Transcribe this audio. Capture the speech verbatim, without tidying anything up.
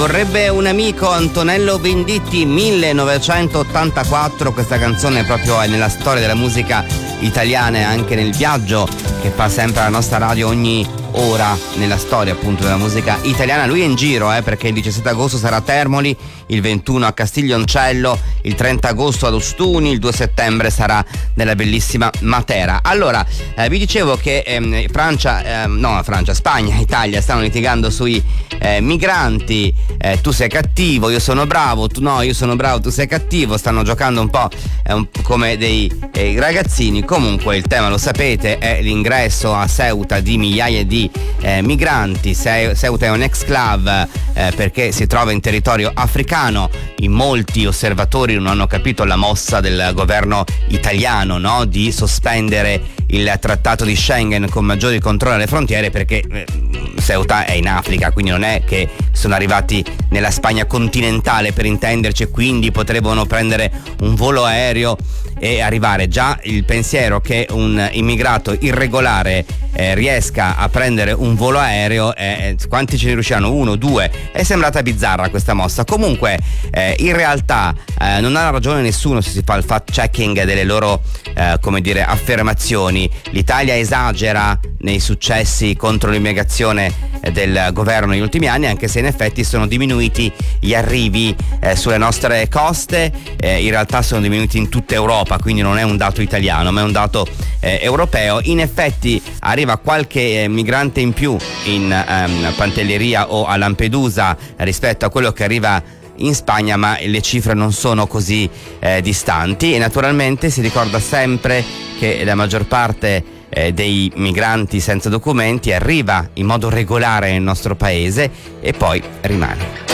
vorrebbe un amico, Antonello Venditti, millenovecentottantaquattro. Questa canzone proprio è nella storia della musica italiana e anche nel viaggio che fa sempre la nostra radio ogni ora nella storia appunto della musica italiana. Lui è in giro eh, perché il diciassette agosto sarà a Termoli, il ventuno a Castiglioncello, il trenta agosto ad Ostuni, il due settembre sarà nella bellissima Matera. Allora eh, vi dicevo che ehm, Francia, ehm, no Francia, Spagna, Italia stanno litigando sui eh, migranti, eh, tu sei cattivo, io sono bravo, tu no, io sono bravo, tu sei cattivo, stanno giocando un po', eh, un po' come dei eh, ragazzini. Comunque il tema lo sapete, è l'ingresso a Ceuta di migliaia di eh, migranti. Se- Ceuta è un exclave eh, perché si trova in territorio africano. In molti osservatori non hanno capito la mossa del governo italiano, no? Di sospendere il trattato di Schengen con maggiori controlli alle frontiere, perché eh, Ceuta è in Africa, quindi non è che sono arrivati nella Spagna continentale, per intenderci, e quindi potrebbero prendere un volo aereo e arrivare. Già il pensiero che un immigrato irregolare eh, riesca a prendere un volo aereo, eh, quanti ce ne riusciranno? Uno, due? È sembrata bizzarra questa mossa. Comunque eh, in realtà eh, non ha ragione nessuno se si fa il fact checking delle loro eh, come dire affermazioni. L'Italia esagera nei successi contro l'immigrazione eh, del governo negli ultimi anni, anche se in effetti sono diminuiti gli arrivi eh, sulle nostre coste. Eh, in realtà sono diminuiti in tutta Europa, quindi non è un dato italiano ma è un dato eh, europeo. In effetti arriva qualche eh, migrante in più in ehm, Pantelleria o a Lampedusa rispetto a quello che arriva in Spagna, ma le cifre non sono così eh, distanti, e naturalmente si ricorda sempre che la maggior parte eh, dei migranti senza documenti arriva in modo regolare nel nostro paese e poi rimane.